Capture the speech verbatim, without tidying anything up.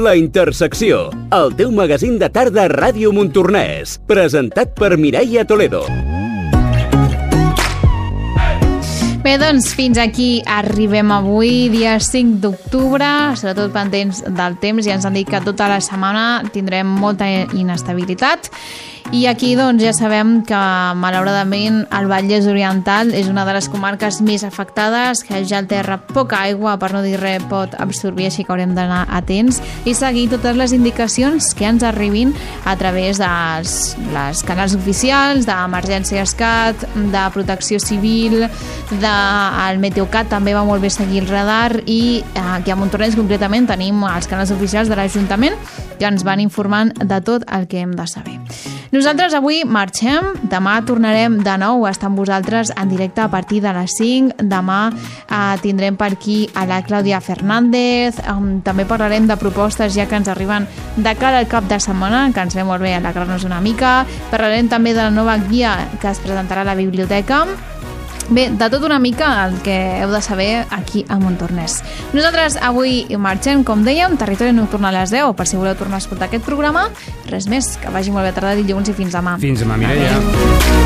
La Intersecció, el teu magazín de tarda a Ràdio Montornès, presentat per Mireia Toledo. Bé, doncs fins aquí arribem avui, dia cinc d'octubre, sobretot pendents del temps, ja ens han dit que tota la setmana tindrem molta inestabilitat. I aquí doncs ja sabem que malauradament el Vallès Oriental és una de les comarques més afectades, que ja el terra poca aigua, per no dir res, pot absorbir, així que haurem d'anar atents i seguir totes les indicacions que ens arribin a través dels les canals oficials, d'Emergència ESCAT, de Protecció Civil, del Meteocat, també va molt bé seguir el radar, i aquí a Montornès concretament tenim els canals oficials de l'Ajuntament que ens van informant de tot el que hem de saber. Nosaltres avui marxem, demà tornarem de nou a estar amb vosaltres en directe a partir de les cinc. Demà eh, tindrem per aquí a la Clàudia Fernández, um, també parlarem de propostes ja que ens arriben de cara al cap de setmana, que ens ve molt bé alegrar-nos una mica. Parlarem també de la nova guia que es presentarà a la biblioteca. Bé, de tot una mica el que heu de saber aquí a Montornès. Nosaltres avui marxem, com dèiem, Territori Nocturn a les deu, per si voleu tornar a escoltar aquest programa. Res més, que vagi molt bé a tarda, dilluns i fins demà. Fins demà, Mireia.